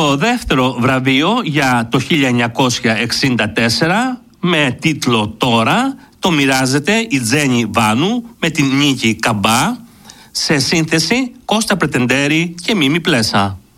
Το δεύτερο βραβείο για το 1964 με τίτλο «Τώρα» το μοιράζεται η Τζένι Βάνου με την Νίκη Καμπά, σε σύνθεση Κώστα Πρετεντέρη και Μίμη Πλέσα.